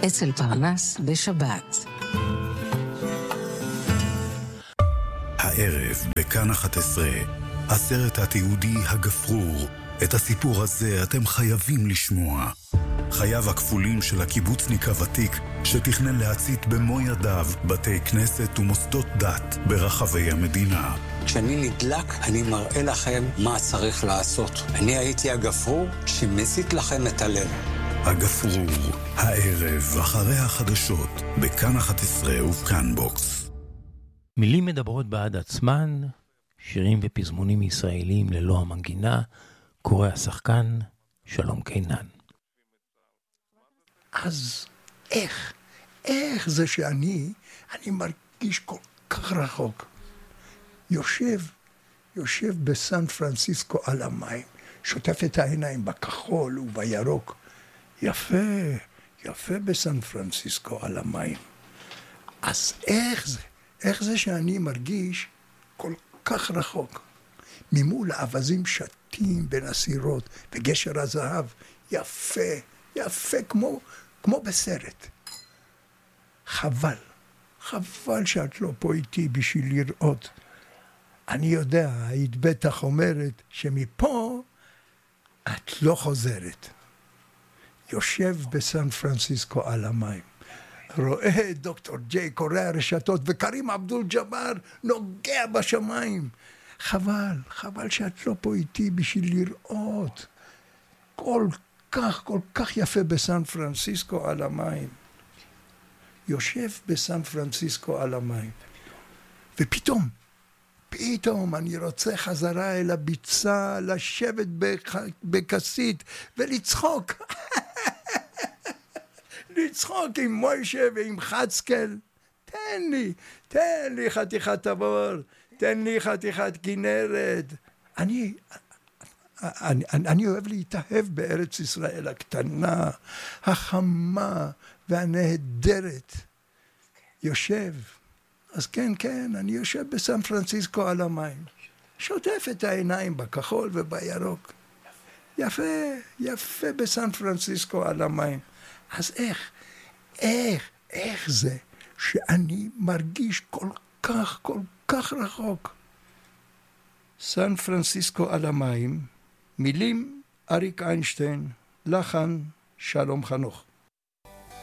אצל פרנס בשבת. הערב בכאן 11, הסרט התיעודי הגפרור. את הסיפור הזה אתם חייבים לשמוע. חייו הכפולים של הקיבוצניק הוותיק שתכנן להצית במו ידיו בתי כנסת ומוסדות דת ברחבי המדינה. כשאני נדלק, אני מראה לכם מה צריך לעשות. אני הייתי הגפרור שמסית לכם את הלב. הגפרור, הערב אחרי החדשות, בכאן 11 ובכאן בוקס. מילים מדברות בעד עצמן, שירים ופזמונים ישראלים ללא המנגינה, קורא השחקן שלום קינן. אז איך זה שאני מרגיש כל כך רחוק. יושב בסן פרנסיסקו על המים, שוטף את העיניים בכחול ובירוק. יפה בסן פרנסיסקו על המים. אז איך זה שאני מרגיש כל כך רחוק? ממול האבזים שתים בין הסירות וגשר הזהב, יפה כמו בסרט. חבל שאת לא פה איתי בשביל לראות. אני יודע, היית בטח אומרת שמפה את לא חוזרת. יושב בסן פרנסיסקו על המים, רואה דוקטור ג'יי קורא הרשתות וקרים אבדול ג'אבר נוגע בשמיים. חבל שאת לא פה איתי בשביל לראות. כל כך יפה בסן פרנסיסקו על המים. יושב בסן פרנסיסקו על המים. ופתאום אני רוצה חזרה אל הביצה, לשבת בכסית ולצחוק. לצחוק עם מוישה ועם חצקל. תן לי חתיכת תבור, תן לי חתיכת כנרת. אני אוהב להתאהב בארץ ישראל הקטנה, החמה והנהדרת. אז כן, אני יושב בסן פרנסיסקו על המים. שוטף את העיניים בכחול ובירוק. יפה בסן פרנסיסקו על המים. אז איך זה שאני מרגיש כל כך רחוק? סן פרנסיסקו על המים, מילים אריק איינשטיין, לחן שלום חנוך.